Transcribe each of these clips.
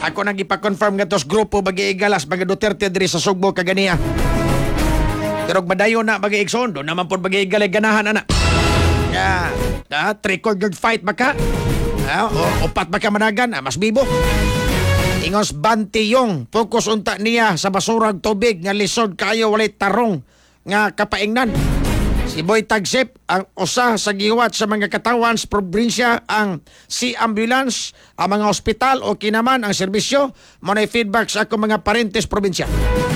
Ako nang ipa-confirm nga tos grupo bagi-igalas mga Duterte diri sa Sugbo kaganiya. Pero madayo na bagi-igsoon, doon naman po bagi-igalay ganahan ana. Three-cornered fight baka? Upat baka managan, mas bibo. Ingos bantiyong, focus unta niya sa basurang tubig nga lisod kayo walay tarong nga kapaingnan. Si Boy Tagsip ang usa sa giwat sa mga katawan sa probinsya ang si ambulance, ang mga ospital o kinaman ang serbisyo mo na feedback sa ako mga parentes probinsya.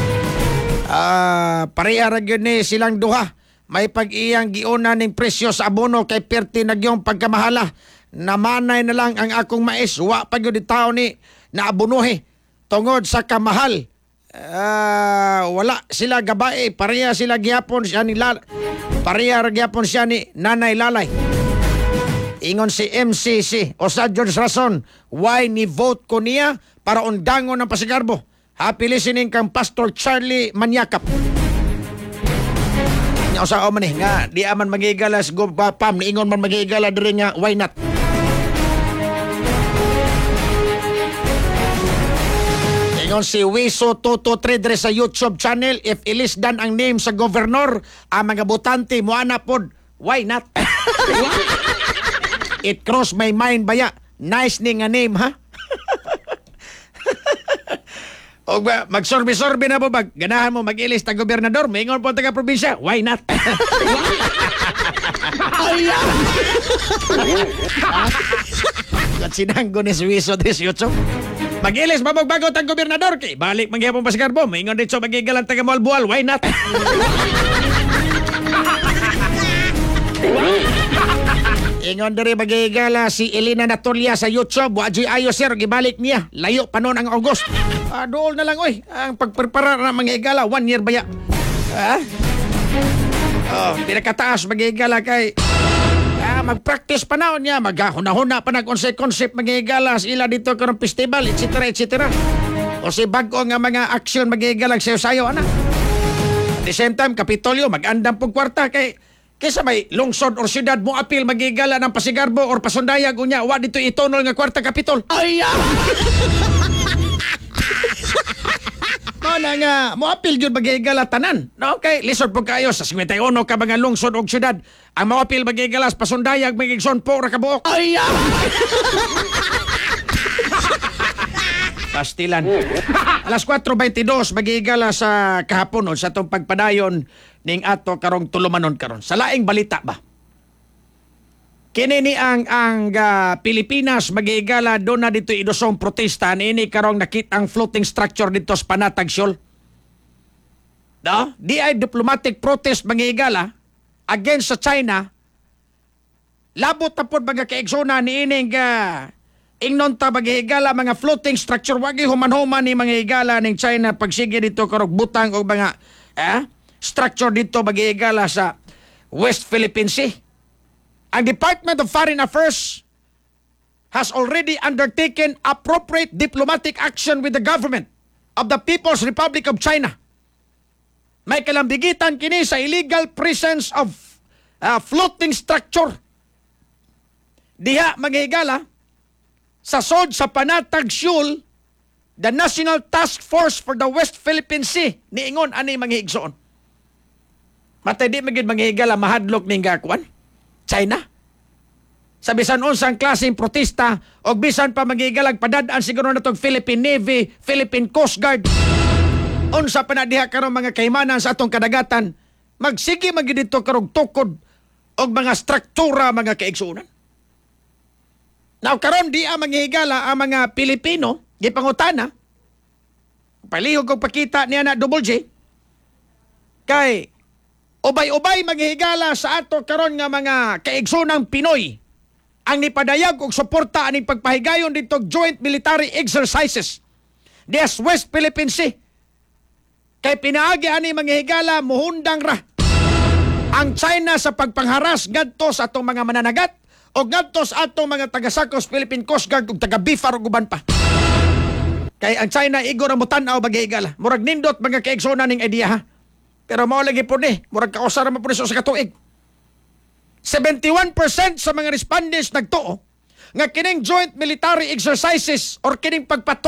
Pareha ra gyud ni silang duha. May pag-iyang giuna ning presyo sa abono kay perti na gyung pagkamahala. Namanay na lang ang akong mais, wa pa gyud tawo ni na abonohe tungod sa kamahal. Wala sila gabae, pareha sila gihapon siya ni pareha ra gyapon siya ni Nanay Lalay. Ingon si MCC o sa George Rason, why ni vote ko niya para undangon ng Pasigarbo. Happy listening kang Pastor Charlie Manyakap. Nya usa man nga di aman magigalas go pam niingon man magigala diri nga why not. Ingon si Wiso 223 diri sa YouTube channel, if ilisdan ang name sa gobernador, ang mga botante mo ana pod, why not? It crossed my mind baya. Nice ni nga name ha. O ba, magsorbe-sorbe na po ba? Ganahan mo mag-ilis ta gobernador, maingon po taga probinsya, why not? At sinanggo ni Suiso 18. Mag-ilis ba magbago tang gobernador? Kay balik mangyapong Pasigarbo, maingon dito magigalan taga Malbual, why not? Ingon diri magigala si Elena Natulia sa YouTube. Wajoy ayo sir, gibalik niya. Layo pa noon ang August. Dool na lang oy. Ang pagprepara na magigala 1 year baya. Pinakataas magigala kay mag-practice pa naon niya. Maghahuna-huna pa nag-concept magigala ila dito karong festival, etc. etc. O si bago nga mga action magigala sayo-sayo ana. At the same time, Kapitolyo mag-andam pong kwarta kay kaysa may lungsod or syudad mo apil magigala ng Pasigarbo or Pasundayag unya wa dito itonol nga kwarta kapitol. Mana nga mo apil gyud magigala tanan. No, okay, lisod po kayo sa 51 ka mga lungsod og syudad. Ang mo apil magigala sa Pasundayag magigson po ra kabuok. Pastilan. Alas 4:22 magigala sa kahapon sa atong pagpadayon ning ato karong tulumanon karon. Sa laing balita ba? Kini ni ang Pilipinas magigala do na dito idosong protesta niini karong nakitang floating structure dito sa Panatag Shoal. Di ay diplomatic protest magigala against sa China. Labot na pod mga kaigsoona niining ingnon ta maghigala mga floating structure wagi human-human ni mga higala ning China pagsige dito karong butang og mga structure dito maghigala sa West Philippine Sea. Ang Department of Foreign Affairs has already undertaken appropriate diplomatic action with the government of the People's Republic of China. May kalambigitan kini sa illegal presence of floating structure. Diha maghigala sa sod sa Panatag Shoal, the National Task Force for the West Philippine Sea niingon ani manghigsoon. Matay di magid manghigala mahadlok ning gakuan China. Sa bisan unsang klaseng protesta o bisan pa maghigalag padadaan siguro natong Philippine Navy, Philippine Coast Guard. Unsa pa na diha karon mga kaymanan sa atong kadagatan, magsige magid dito karong tukod og mga struktura mga kaigsuonan. Now karon di ang manghigala ang mga Pilipino gipangutana. Palihog kog pakita niya na Double J. Kay ubay-ubay manghigala sa ato karon nga mga kaigsoonang Pinoy ang nipadayag og suporta aning pagpahigayon dito joint military exercises des West Philippine Sea. Kay pinaagi ani manghigala muhundang ra ang China sa pagpangharas ngadto sa atong mga mananagat o ngadto sa atong mga taga-sakos Philippine Coast Guard ug taga-BIFAR ug uban pa. Kay ang China igor mo tan-aw maghigala. Murag nindot mga kaigsoona ning idea ha. Pero mao lagi po ni, murag kausara mo po sa katuig. 71% sa mga respondents nagtuo nga kining joint military exercises or kining